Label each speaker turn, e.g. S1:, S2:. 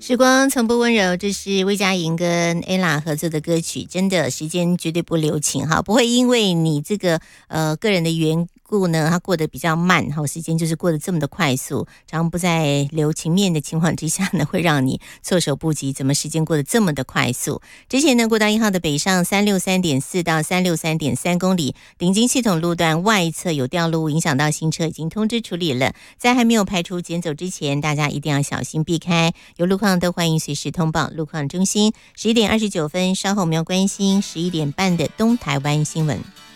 S1: 时光从不温柔，这是魏佳莹跟 ella 合作的歌曲，真的时间绝对不留情哈，不会因为你这个个人的缘故呢，它过得比较慢哈，时间就是过得这么的快速，常不在留情面的情况之下呢，会让你措手不及，怎么时间过得这么的快速？之前呢，国道1号的北上363.4到363.3公里，顶金系统路段外侧有掉路，影响到行车已经通知处理了，在还没有排除减走之前，大家一定要小心避开。有路况都欢迎随时通报路况中心。11点29分，稍后我们要关心11点半的东台湾新闻。